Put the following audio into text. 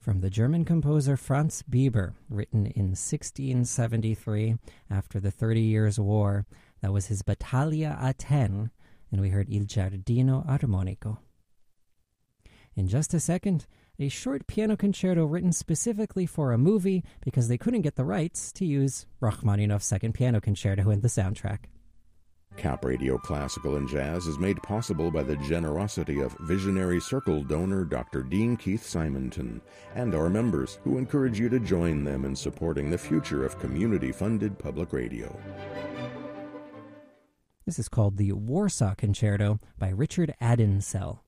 from the German composer Franz Bieber, written in 1673 after the 30 Years' War. That was his Battaglia a Ten, and we heard Il Giardino Armonico. In just a second, a short piano concerto written specifically for a movie because they couldn't get the rights to use Rachmaninoff's Second Piano Concerto in the soundtrack. Cap Radio Classical and Jazz is made possible by the generosity of Visionary Circle donor Dr. Dean Keith Simonton and our members, who encourage you to join them in supporting the future of community-funded public radio. This is called the Warsaw Concerto by Richard Addinsell.